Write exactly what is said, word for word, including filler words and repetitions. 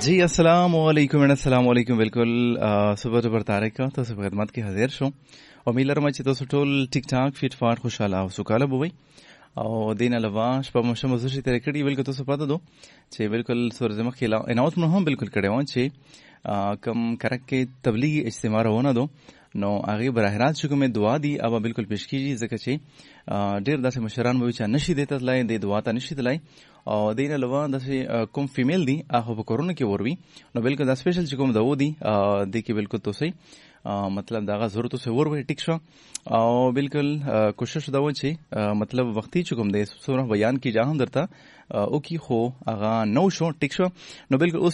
जी अस्सलाम वालेकुम अस्सलाम वालेकुम बिल्कुल सुबह दुबर तारिक का तो सब खिदमत की हाजिर शो او میلر ما چې تاسو ټول ټیک ټاک فیټ فاټ خوشاله او سوکاله بوي او دین علاوه شپه مو شمو زشي تر کړي بلکې تاسو پاتې دو چې بالکل سورځ مخ خلا اناوت مو هم بالکل کړي وان چې کم کرک کې تبلیغي اجتماع روانه دو نو هغه براه راست شو کومه دعا دی او بالکل پیش کیږي ځکه چې ډیر داسې مشران مو چې نشي دیته لای د دعا ته نشي تلای او دین علاوه داسې کوم فیمیل دی هغه په کورونا کې وروي نو بالکل دا سپیشل چې کوم دو دی د کې بالکل توسي مطلب داغه ضرورت سے ور وې ټیک شو او بالکل کوشش دا و چې مطلب وختي چکم دې سوره بیان کی جاهم درته او کی خو هغه نو شو ټیک شو نو بالکل